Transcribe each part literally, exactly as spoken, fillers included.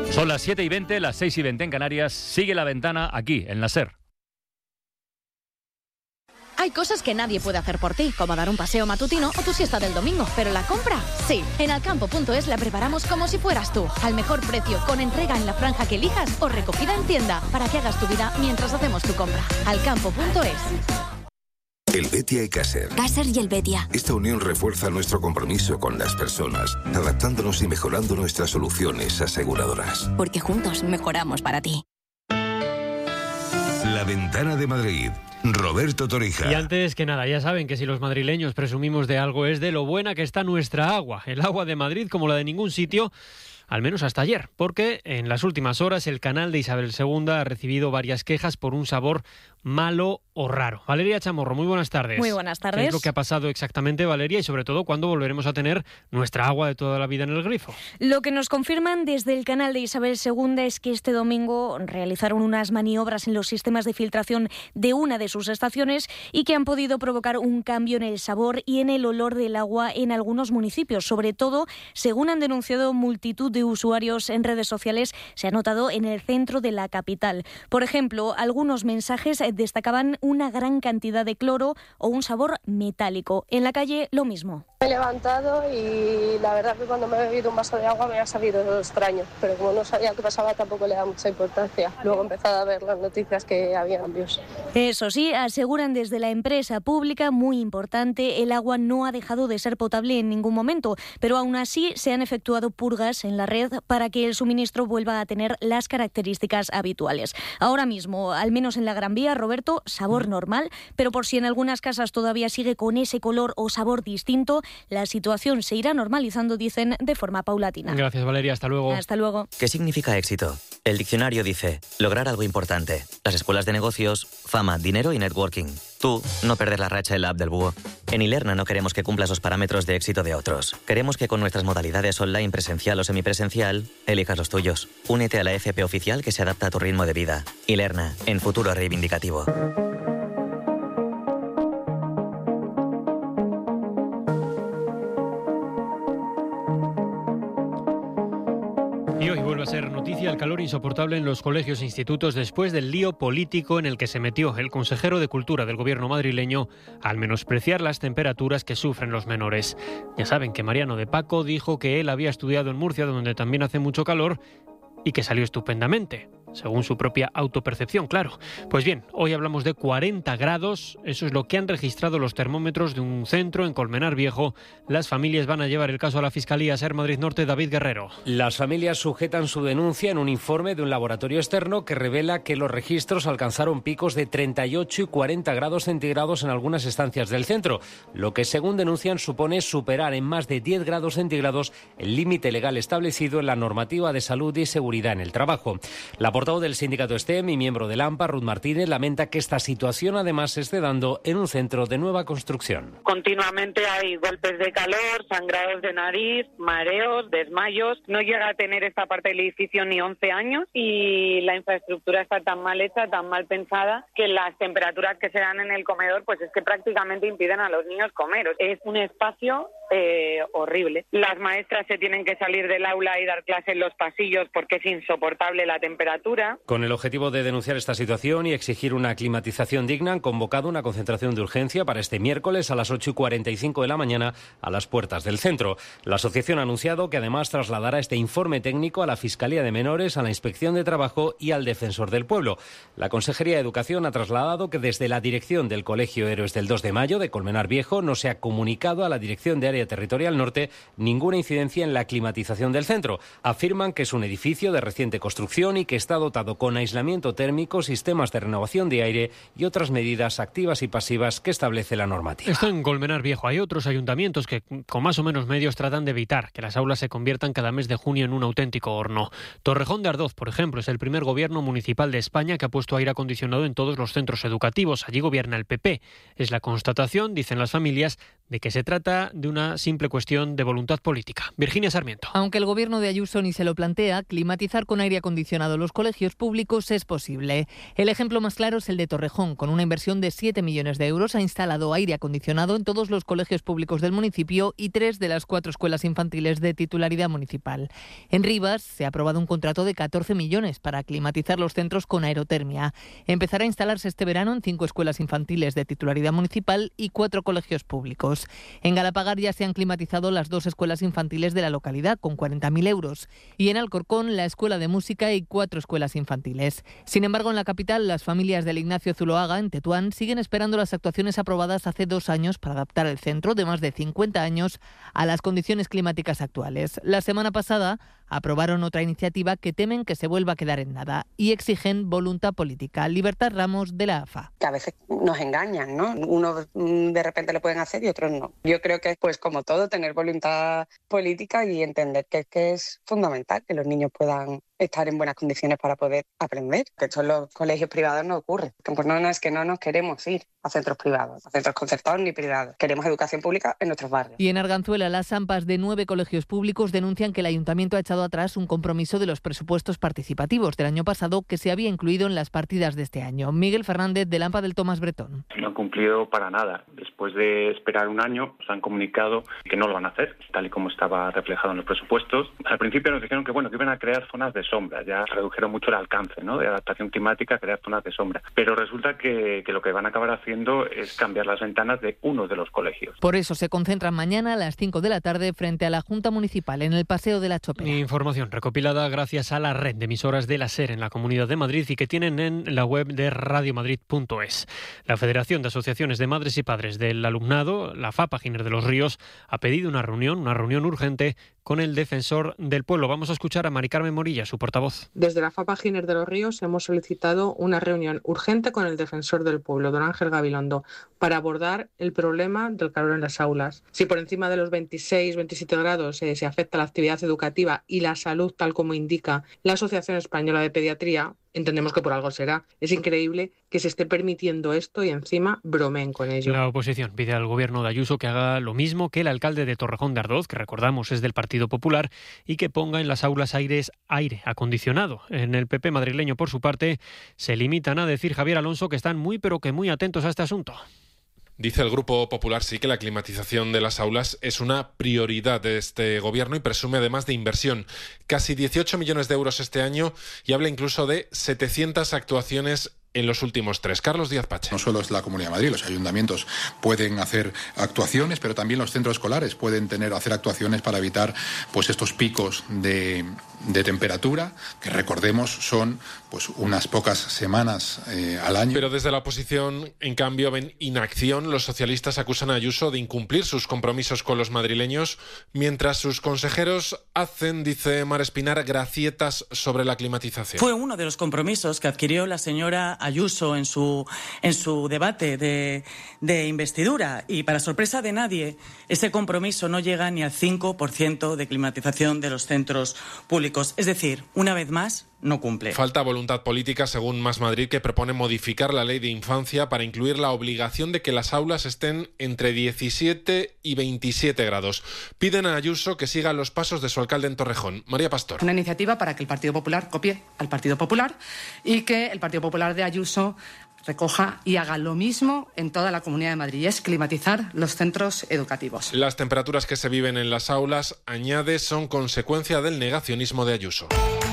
Son las siete y veinte, las seis y veinte en Canarias. Sigue La Ventana aquí, en la SER. Hay cosas que nadie puede hacer por ti, como dar un paseo matutino o tu siesta del domingo. Pero la compra, sí. En alcampo punto es la preparamos como si fueras tú. Al mejor precio, con entrega en la franja que elijas o recogida en tienda, para que hagas tu vida mientras hacemos tu compra. alcampo punto es. Helvetia y Caser. Caser y Helvetia. Esta unión refuerza nuestro compromiso con las personas, adaptándonos y mejorando nuestras soluciones aseguradoras. Porque juntos mejoramos para ti. La Ventana de Madrid. Roberto Torija. Y antes que nada, ya saben que si los madrileños presumimos de algo es de lo buena que está nuestra agua. El agua de Madrid, como la de ningún sitio, al menos hasta ayer, porque en las últimas horas el canal de Isabel segunda ha recibido varias quejas por un sabor malo o raro. Valeria Chamorro, muy buenas tardes. Muy buenas tardes. ¿Qué es lo que ha pasado exactamente, Valeria? Y sobre todo, ¿cuándo volveremos a tener nuestra agua de toda la vida en el grifo? Lo que nos confirman desde el canal de Isabel segunda es que este domingo realizaron unas maniobras en los sistemas de filtración de una de sus estaciones y que han podido provocar un cambio en el sabor y en el olor del agua en algunos municipios. Sobre todo, según han denunciado multitud de usuarios en redes sociales, se ha notado en el centro de la capital. Por ejemplo, algunos mensajes destacaban una gran cantidad de cloro o un sabor metálico. En la calle, lo mismo. Me he levantado y la verdad que cuando me he bebido un vaso de agua me ha sabido extraño, pero como no sabía qué pasaba tampoco le da mucha importancia. Luego he empezado a ver las noticias que había cambios. Eso sí, aseguran desde la empresa pública, muy importante, el agua no ha dejado de ser potable en ningún momento, pero aún así se han efectuado purgas en la red para que el suministro vuelva a tener las características habituales. Ahora mismo, al menos en la Gran Vía, Roberto, sabor normal, pero por si en algunas casas todavía sigue con ese color o sabor distinto, la situación se irá normalizando, dicen, de forma paulatina. Gracias, Valeria. Hasta luego. Hasta luego. ¿Qué significa éxito? El diccionario dice, lograr algo importante. Las escuelas de negocios, fama, dinero y networking. Tú, no perder la racha en la app del búho. En Ilerna no queremos que cumplas los parámetros de éxito de otros. Queremos que con nuestras modalidades online, presencial o semipresencial, elijas los tuyos. Únete a la F P oficial que se adapta a tu ritmo de vida. Ilerna, en futuro reivindicativo. Y hoy vuelve a ser noticia el calor insoportable en los colegios e institutos después del lío político en el que se metió el consejero de Cultura del gobierno madrileño al menospreciar las temperaturas que sufren los menores. Ya saben que Mariano de Paco dijo que él había estudiado en Murcia, donde también hace mucho calor, y que salió estupendamente, según su propia autopercepción, claro. Pues bien, hoy hablamos de cuarenta grados, eso es lo que han registrado los termómetros de un centro en Colmenar Viejo. Las familias van a llevar el caso a la Fiscalía. SER Madrid Norte, David Guerrero. Las familias sujetan su denuncia en un informe de un laboratorio externo que revela que los registros alcanzaron picos de treinta y ocho y cuarenta grados centígrados en algunas estancias del centro, lo que según denuncian supone superar en más de diez grados centígrados el límite legal establecido en la normativa de salud y seguridad en el trabajo. La portavoz del sindicato STEM y miembro del AMPA, Ruth Martínez, lamenta que esta situación además se esté dando en un centro de nueva construcción. Continuamente hay golpes de calor, sangrados de nariz, mareos, desmayos. No llega a tener esta parte del edificio ni once años y la infraestructura está tan mal hecha, tan mal pensada, que las temperaturas que se dan en el comedor pues es que prácticamente impiden a los niños comer. Es un espacio eh, horrible. Las maestras se tienen que salir del aula y dar clase en los pasillos porque es insoportable la temperatura. Con el objetivo de denunciar esta situación y exigir una climatización digna, han convocado una concentración de urgencia para este miércoles a las ocho y cuarenta y cinco de la mañana a las puertas del centro. La asociación ha anunciado que además trasladará este informe técnico a la Fiscalía de Menores, a la Inspección de Trabajo y al Defensor del Pueblo. La Consejería de Educación ha trasladado que desde la dirección del Colegio Héroes del dos de mayo de Colmenar Viejo no se ha comunicado a la Dirección de Área Territorial Norte ninguna incidencia en la climatización del centro. Afirman que es un edificio de reciente construcción y que está dotado con aislamiento térmico, sistemas de renovación de aire y otras medidas activas y pasivas que establece la normativa. Esto en Colmenar Viejo. Hay otros ayuntamientos que con más o menos medios tratan de evitar que las aulas se conviertan cada mes de junio en un auténtico horno. Torrejón de Ardoz, por ejemplo, es el primer gobierno municipal de España que ha puesto aire acondicionado en todos los centros educativos. Allí gobierna el P P. Es la constatación, dicen las familias, de que se trata de una simple cuestión de voluntad política. Virginia Sarmiento. Aunque el gobierno de Ayuso ni se lo plantea, climatizar con aire acondicionado los colegios colegios públicos es posible. El ejemplo más claro es el de Torrejón. Con una inversión de siete millones de euros ha instalado aire acondicionado en todos los colegios públicos del municipio y tres de las cuatro escuelas infantiles de titularidad municipal. En Rivas se ha aprobado un contrato de catorce millones para climatizar los centros con aerotermia. Empezará a instalarse este verano en cinco escuelas infantiles de titularidad municipal y cuatro colegios públicos. En Galapagar ya se han climatizado las dos escuelas infantiles de la localidad con cuarenta mil euros y en Alcorcón la escuela de música y cuatro escuelas infantiles. Sin embargo, en la capital, las familias del Ignacio Zuloaga, en Tetuán, siguen esperando las actuaciones aprobadas hace dos años para adaptar el centro de más de cincuenta años a las condiciones climáticas actuales. La semana pasada aprobaron otra iniciativa que temen que se vuelva a quedar en nada y exigen voluntad política. Libertad Ramos, de la A F A. Que a veces nos engañan, ¿no? Unos de repente lo pueden hacer y otros no. Yo creo que, pues como todo, tener voluntad política y entender que, que es fundamental que los niños puedan estar en buenas condiciones para poder aprender. Que esto en los colegios privados no ocurre. Que pues no, no es que no nos queremos ir a centros privados, a centros concertados ni privados. Queremos educación pública en nuestros barrios. Y en Arganzuela, las AMPAs de nueve colegios públicos denuncian que el ayuntamiento ha echado atrás un compromiso de los presupuestos participativos del año pasado que se había incluido en las partidas de este año. Miguel Fernández, del AMPA del Tomás Bretón. No han cumplido para nada. Después de esperar un año, nos han comunicado que no lo van a hacer, tal y como estaba reflejado en los presupuestos. Al principio nos dijeron que bueno que iban a crear zonas de sombra. Ya redujeron mucho el alcance, ¿no?, de adaptación climática, crear zonas de sombra. Pero resulta que, que lo que van a acabar haciendo es cambiar las ventanas de uno de los colegios. Por eso se concentran mañana a las cinco de la tarde frente a la Junta Municipal en el Paseo de la Chopera. Información recopilada gracias a la red de emisoras de la SER en la Comunidad de Madrid y que tienen en la web de radio madrid punto es. La Federación de Asociaciones de Madres y Padres del Alumnado, la FAPA Giner de los Ríos, ha pedido una reunión, una reunión urgente con el defensor del pueblo. Vamos a escuchar a Mari Carmen Morilla, su portavoz. Desde la FAPA Giner de los Ríos hemos solicitado una reunión urgente con el defensor del pueblo, don Ángel Gabilondo, para abordar el problema del calor en las aulas. Si por encima de los veintiséis veintisiete grados eh, se afecta la actividad educativa y la salud, tal como indica la Asociación Española de Pediatría, entendemos que por algo será. Es increíble que se esté permitiendo esto y encima bromeen con ello. La oposición pide al gobierno de Ayuso que haga lo mismo que el alcalde de Torrejón de Ardoz, que recordamos es del Partido Popular, y que ponga en las aulas aires, aire acondicionado. En el P P madrileño, por su parte, se limitan a decir, Javier Alonso, que están muy pero que muy atentos a este asunto. Dice el Grupo Popular sí que la climatización de las aulas es una prioridad de este gobierno y presume además de inversión. Casi dieciocho millones de euros este año y habla incluso de setecientas actuaciones en los últimos tres. Carlos Díaz Pache. No solo es la Comunidad de Madrid, los ayuntamientos pueden hacer actuaciones, pero también los centros escolares pueden tener hacer actuaciones para evitar pues estos picos de, de temperatura, que recordemos son pues unas pocas semanas eh, al año. Pero desde la oposición, en cambio, ven inacción. Los socialistas acusan a Ayuso de incumplir sus compromisos con los madrileños, mientras sus consejeros hacen, dice Mar Espinar, gracietas sobre la climatización. Fue uno de los compromisos que adquirió la señora Ayuso en su, en su debate de, de investidura y, para sorpresa de nadie, ese compromiso no llega ni al cinco por ciento de climatización de los centros públicos. Es decir, una vez más, no cumple. Falta voluntad política, según Más Madrid, que propone modificar la ley de infancia para incluir la obligación de que las aulas estén entre diecisiete y veintisiete grados. Piden a Ayuso que siga los pasos de su alcalde en Torrejón, María Pastor. Una iniciativa para que el Partido Popular copie al Partido Popular y que el Partido Popular de Ayuso recoja y haga lo mismo en toda la Comunidad de Madrid, y es climatizar los centros educativos. Las temperaturas que se viven en las aulas, añade, son consecuencia del negacionismo de Ayuso.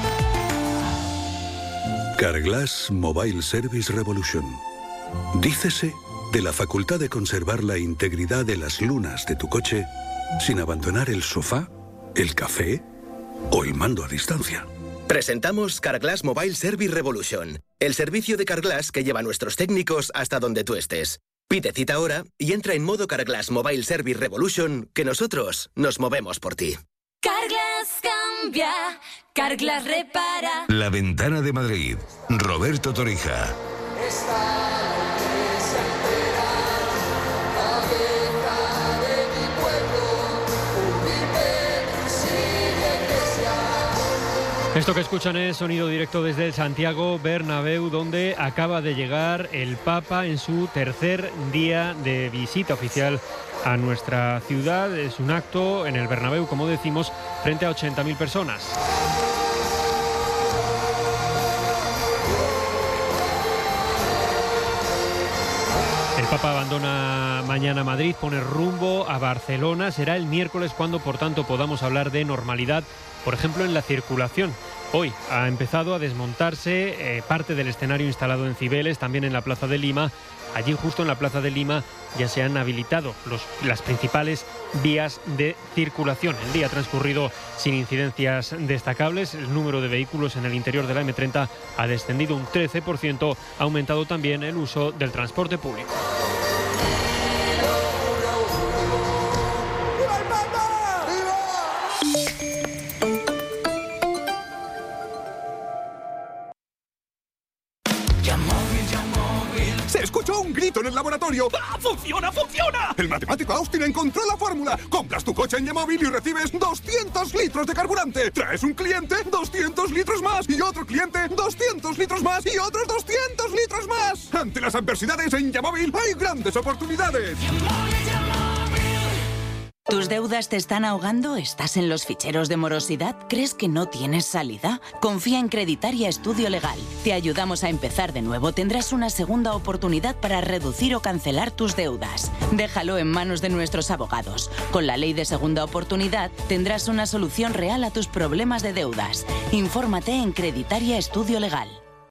Carglass Mobile Service Revolution. Dícese de la facultad de conservar la integridad de las lunas de tu coche sin abandonar el sofá, el café o el mando a distancia. Presentamos Carglass Mobile Service Revolution, el servicio de Carglass que lleva a nuestros técnicos hasta donde tú estés. Pide cita ahora y entra en modo Carglass Mobile Service Revolution, que nosotros nos movemos por ti. Carglass cambia, Carglass repara. La Ventana de Madrid, Roberto Torija. Esto que escuchan es sonido directo desde el Santiago Bernabéu, donde acaba de llegar el Papa en su tercer día de visita oficial a nuestra ciudad. Es un acto en el Bernabéu, como decimos, frente a ochenta mil personas. El Papa abandona mañana Madrid, pone rumbo a Barcelona. Será el miércoles cuando, por tanto, podamos hablar de normalidad, por ejemplo, en la circulación. Hoy ha empezado a desmontarse eh, parte del escenario instalado en Cibeles, también en la Plaza de Lima. Allí, justo en la Plaza de Lima, ya se han habilitado los, las principales vías de circulación. El día ha transcurrido sin incidencias destacables. El número de vehículos en el interior de la eme treinta ha descendido un trece por ciento. Ha aumentado también el uso del transporte público. ¡Se escuchó un grito en el laboratorio! ¡Ah, funciona, funciona! El matemático Austin encontró la fórmula. Compras tu coche en Yamóvil y recibes doscientos litros de carburante. Traes un cliente, doscientos litros más. Y otro cliente, doscientos litros más. Y otros doscientos litros más. Ante las adversidades en Yamóvil hay grandes oportunidades. ¿Tus deudas te están ahogando? ¿Estás en los ficheros de morosidad? ¿Crees que no tienes salida? Confía en Creditaria Estudio Legal. Te ayudamos a empezar de nuevo. Tendrás una segunda oportunidad para reducir o cancelar tus deudas. Déjalo en manos de nuestros abogados. Con la ley de segunda oportunidad tendrás una solución real a tus problemas de deudas. Infórmate en Creditaria Estudio Legal.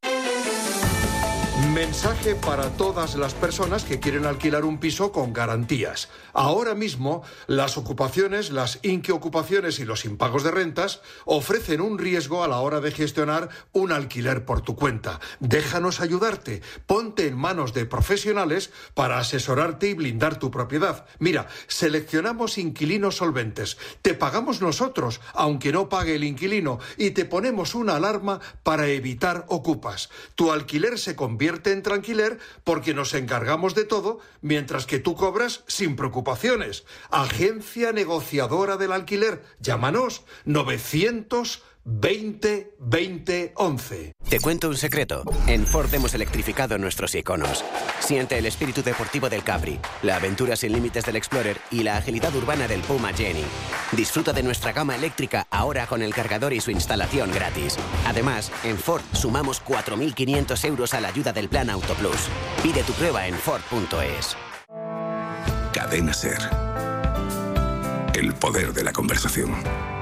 Mensaje para todas las personas que quieren alquilar un piso con garantías. Ahora mismo, las ocupaciones, las inquiocupaciones y los impagos de rentas ofrecen un riesgo a la hora de gestionar un alquiler por tu cuenta. Déjanos ayudarte. Ponte en manos de profesionales para asesorarte y blindar tu propiedad. Mira, seleccionamos inquilinos solventes. Te pagamos nosotros, aunque no pague el inquilino, y te ponemos una alarma para evitar ocupas. Tu alquiler se convierte en tranquiler porque nos encargamos de todo mientras que tú cobras sin preocupaciones. Agencia negociadora del alquiler. Llámanos novecientos veinte veinte once. Te cuento un secreto. En Ford hemos electrificado nuestros iconos. Siente el espíritu deportivo del Capri, la aventura sin límites del Explorer y la agilidad urbana del Puma Jenny. Disfruta de nuestra gama eléctrica ahora con el cargador y su instalación gratis. Además, en Ford sumamos cuatro mil quinientos euros a la ayuda del Plan Auto Plus. Pide tu prueba en Ford punto es. Cadena SER. El poder de la conversación.